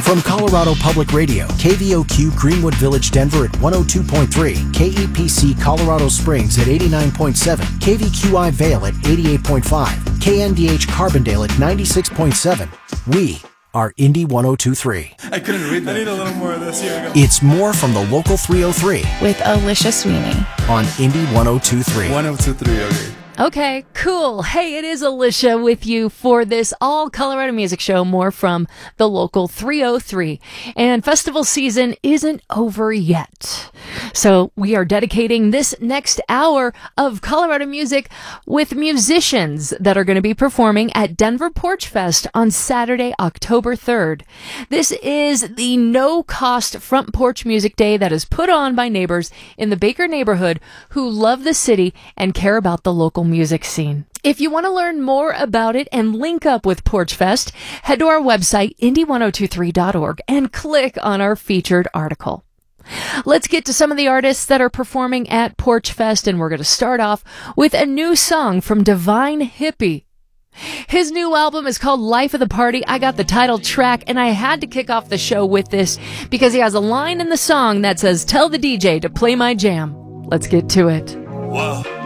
From Colorado Public Radio, KVOQ Greenwood Village, Denver at 102.3, KEPC Colorado Springs at 89.7, KVQI Vale at 88.5, KNDH Carbondale at 96.7. We are Indy 102.3. I couldn't read that. I need a little more of this. Here we go. It's more from the Local 303 with Alicia Sweeney on Indy 102.3. 102.3, okay. Okay, cool. Hey, it is Alicia with you for this all Colorado music show, more from the Local 303. And festival season isn't over yet. So we are dedicating this next hour of Colorado music with musicians that are going to be performing at Denver Porch Fest on Saturday, October 3rd. This is the no-cost front porch music day that is put on by neighbors in the Baker neighborhood who love the city and care about the local music scene. If you want to learn more about it and link up with Porch Fest, head to our website, indy1023.org, and click on our featured article. Let's get to some of the artists that are performing at Porch Fest, and we're going to start off with a new song from Divine Hippie. His new album is called Life of the Party. I got the title track, and I had to kick off the show with this because he has a line in the song that says, "Tell the DJ to play my jam." Let's get to it. Whoa.